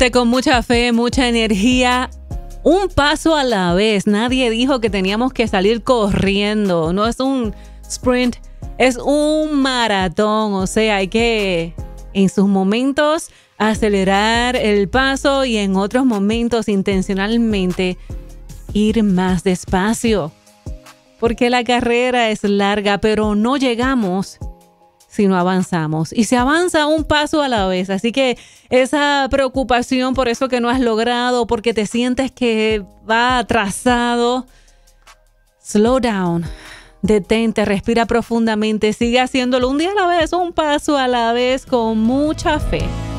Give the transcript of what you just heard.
Levantaste con mucha fe, mucha energía. Un paso a la vez. Nadie dijo que teníamos que salir corriendo. No es un sprint, es un maratón. O sea, hay que en sus momentos acelerar el paso y en otros momentos intencionalmente ir más despacio. Porque la carrera es larga, pero no llegamos si no avanzamos. Y se avanza un paso a la vez. Así que esa preocupación por eso que no has logrado, porque te sientes que va atrasado, slow down, detente, respira profundamente, sigue haciéndolo un día a la vez, un paso a la vez con mucha fe.